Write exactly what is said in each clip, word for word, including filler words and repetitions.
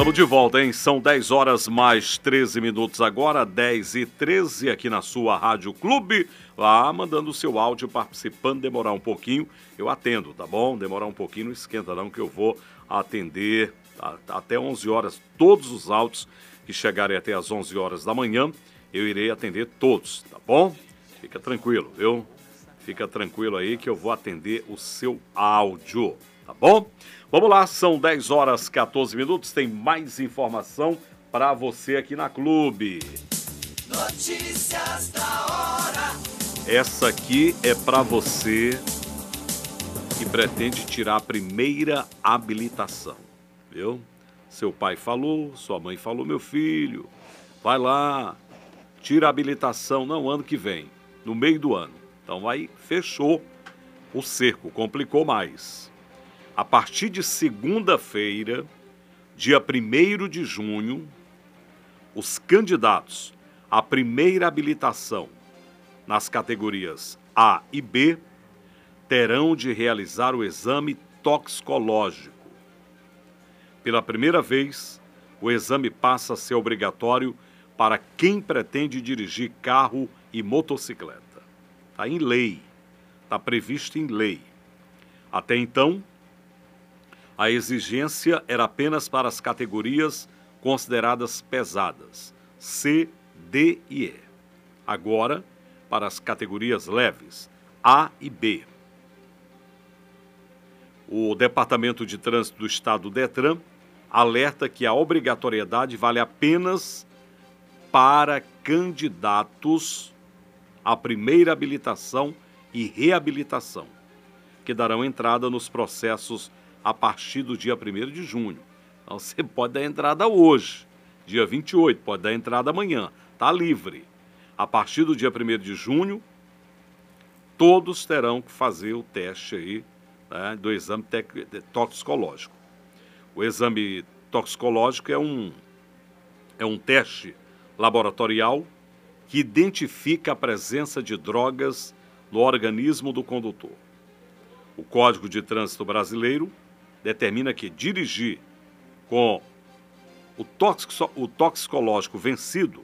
Estamos de volta, hein? São dez horas mais treze minutos agora, dez e treze aqui na sua Rádio Clube. Lá, mandando o seu áudio, participando, demorar um pouquinho, eu atendo, tá bom? Demorar um pouquinho, não esquenta não, que eu vou atender a, até onze horas, todos os áudios que chegarem até as onze horas da manhã, eu irei atender todos, tá bom? Fica tranquilo, viu? Fica tranquilo aí que eu vou atender o seu áudio, tá bom? Vamos lá, são dez horas e quatorze minutos, tem mais informação para você aqui na Clube. Notícias da hora. Essa aqui é para você que pretende tirar a primeira habilitação, viu? Seu pai falou, sua mãe falou, meu filho, vai lá, tira a habilitação, não, ano que vem, no meio do ano. Então aí fechou o cerco, complicou mais. A partir de segunda-feira, dia primeiro de junho, os candidatos à primeira habilitação nas categorias A e B terão de realizar o exame toxicológico. Pela primeira vez, o exame passa a ser obrigatório para quem pretende dirigir carro e motocicleta. Está em lei, está previsto em lei. Até então, a exigência era apenas para as categorias consideradas pesadas, C, D e E. Agora, para as categorias leves, A e B. O Departamento de Trânsito do Estado, DETRAN, alerta que a obrigatoriedade vale apenas para candidatos à primeira habilitação e reabilitação, que darão entrada nos processos a partir do dia primeiro de junho. Então, você pode dar entrada hoje, dia vinte e oito, pode dar entrada amanhã, está livre. A partir do dia primeiro de junho, todos terão que fazer o teste aí, né, do exame toxicológico. O exame toxicológico é um, é um teste laboratorial que identifica a presença de drogas no organismo do condutor. O Código de Trânsito Brasileiro determina que dirigir com o, toxico, o toxicológico vencido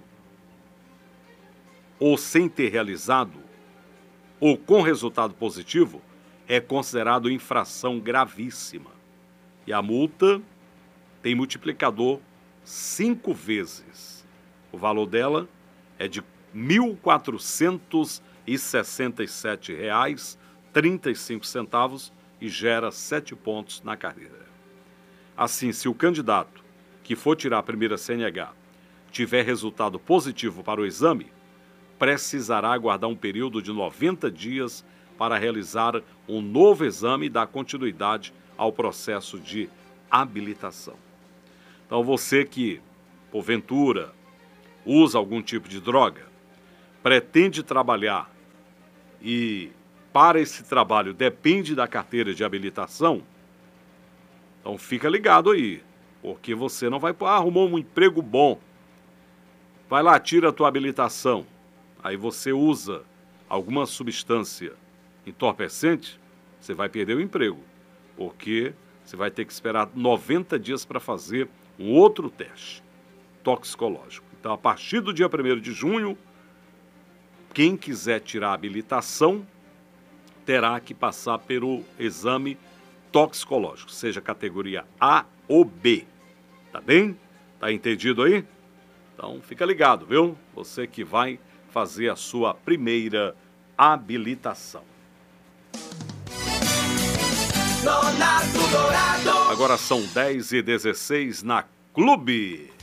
ou sem ter realizado ou com resultado positivo é considerado infração gravíssima. E a multa tem multiplicador cinco vezes. O valor dela é de mil quatrocentos e sessenta e sete reais e trinta e cinco centavos e gera sete pontos na carreira. Assim, se o candidato que for tirar a primeira C N H tiver resultado positivo para o exame, precisará aguardar um período de noventa dias para realizar um novo exame e dar continuidade ao processo de habilitação. Então, você que, porventura, usa algum tipo de droga, pretende trabalhar e para esse trabalho depende da carteira de habilitação, então fica ligado aí, porque você não vai... Ah, arrumou um emprego bom, vai lá, tira a tua habilitação, aí você usa alguma substância entorpecente, você vai perder o emprego, porque você vai ter que esperar noventa dias para fazer um outro teste toxicológico. Então, a partir do dia primeiro de junho, quem quiser tirar a habilitação terá que passar pelo exame toxicológico, seja categoria A ou B. Tá bem? Tá entendido aí? Então, fica ligado, viu? Você que vai fazer a sua primeira habilitação. Dourado. Agora são dez e dezesseis na Clube.